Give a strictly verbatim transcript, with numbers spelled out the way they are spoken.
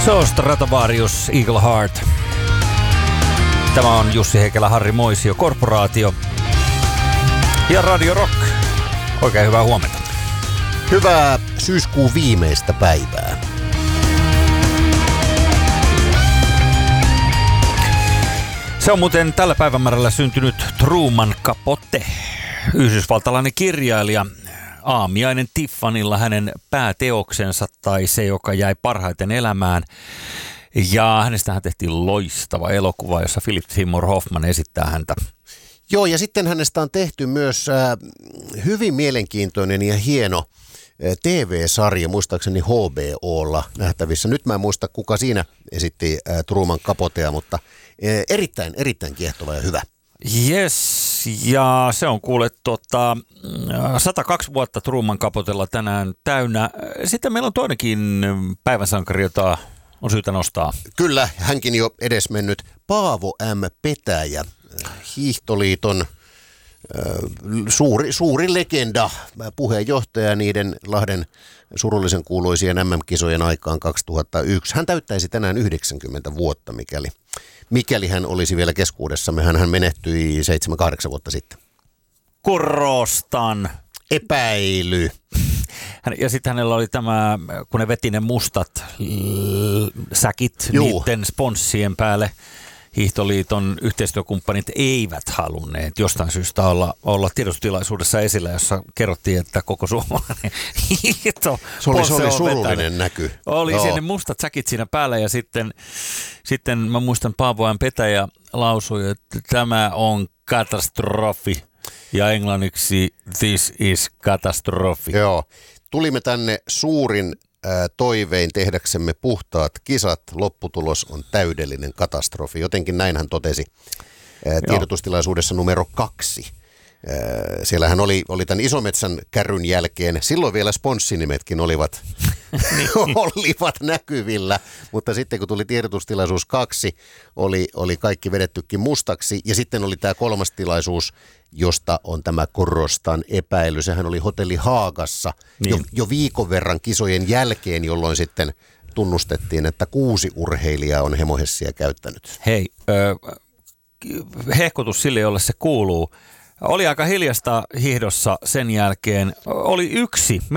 Se on Stratovarius Eagle Heart. Tämä on Jussi Heikelä, Harri Moisio, Korporaatio ja Radio Rock. Oikein hyvää huomenta. Hyvää syyskuun viimeistä päivää. Se on muuten tällä päivämäärällä syntynyt Truman Capote, yhdysvaltalainen kirjailija. Aamiainen Tiffanylla hänen pääteoksensa tai se, joka jäi parhaiten elämään. Ja hänestähän tehtiin loistava elokuva, jossa Philip Seymour Hoffman esittää häntä. Joo, ja sitten hänestä on tehty myös äh, hyvin mielenkiintoinen ja hieno äh, T V-sarja, muistaakseni H B O:lla nähtävissä. Nyt mä en muista, kuka siinä esitti äh, Truman Capotea, mutta äh, erittäin, erittäin kiehtova ja hyvä. Yes, ja se on kuule tota, sata kaksi vuotta Truman Capotella tänään täynnä. Sitten meillä on toinenkin päivänsankari, jota on syytä nostaa. Kyllä, hänkin jo edesmennyt Paavo M. Petäjä, Hiihtoliiton suuri, suuri legenda, puheenjohtaja niiden Lahden surullisen kuuluisien M M-kisojen aikaan kaksituhattayksi. Hän täyttäisi tänään yhdeksänkymmentä vuotta, mikäli, mikäli hän olisi vielä keskuudessamme. Hän menehtyi seitsemän kahdeksan vuotta sitten. Korostan. Epäily. Ja sitten hänellä oli tämä, kun ne veti ne mustat säkit Juu. niiden sponssien päälle. Hiihtoliiton yhteistyökumppanit eivät halunneet jostain syystä olla, olla tiedotustilaisuudessa esillä, jossa kerrottiin, että koko suomalainen hiihto. Se oli, se oli on surullinen vetänyt. näky. Oli Joo. siinä mustat säkit siinä päällä ja sitten, sitten mä muistan Paavo M. Petäjä lausui, että tämä on katastrofi ja englanniksi this is katastrofi. Joo. Tulimme tänne suurin ää, toivein tehdäksemme puhtaat kisat. Lopputulos on täydellinen katastrofi. Jotenkin näin hän totesi ää, tiedotustilaisuudessa numero kaksi. Ää, siellähän oli, oli tämän Isometsän kärryn jälkeen, silloin vielä sponssinimetkin olivat, olivat näkyvillä, mutta sitten kun tuli tiedotustilaisuus kaksi, oli, oli kaikki vedettykin mustaksi ja sitten oli tämä kolmas tilaisuus, josta on tämä korostan epäily. Sehän oli hotelli Haagassa niin. jo, jo viikon verran kisojen jälkeen, jolloin sitten tunnustettiin, että kuusi urheilijaa on hemohessia käyttänyt. Hei, äh, hehkutus sille, jolle se kuuluu. Oli aika hiljasta hiihdossa sen jälkeen. Oli yksi